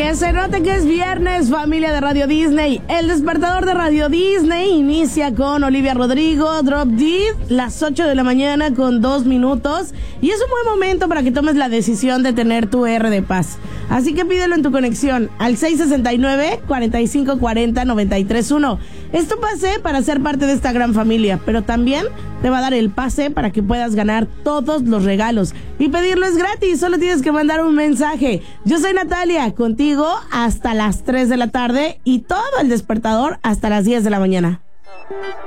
Que se note que es viernes, familia de Radio Disney. El despertador de Radio Disney inicia con Olivia Rodrigo, Drop Dead, las 8 de la mañana con 2 minutos. Y es un buen momento para que tomes la decisión de tener tu R de paz. Así que pídelo en tu conexión al 669-4540-931. Es tu pase para ser parte de esta gran familia, pero también te va a dar el pase para que puedas ganar todos los regalos. Y pedirlo es gratis, solo tienes que mandar un mensaje. Yo soy Natalia, contigo hasta las 3 de la tarde y todo el despertador hasta las 10 de la mañana.